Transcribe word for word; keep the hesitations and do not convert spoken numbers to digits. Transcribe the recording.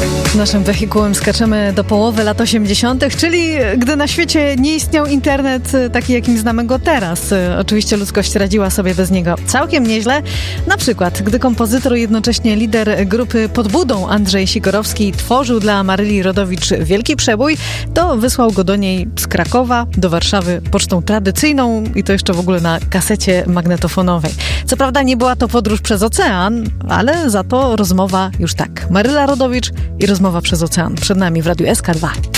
Naszym wehikułem skaczemy do połowy lat osiemdziesiątych, czyli gdy na świecie nie istniał internet taki, jakim znamy go teraz. Oczywiście ludzkość radziła sobie bez niego całkiem nieźle. Na przykład, gdy kompozytor, jednocześnie lider grupy Pod Budą Andrzej Sikorowski tworzył dla Maryli Rodowicz wielki przebój, to wysłał go do niej z Krakowa do Warszawy pocztą tradycyjną i to jeszcze w ogóle na kasecie magnetofonowej. Co prawda nie była to podróż przez ocean, ale za to rozmowa już tak. Maryla Rodowicz i rozmowa przez ocean. Przed nami w Radiu S K dwa.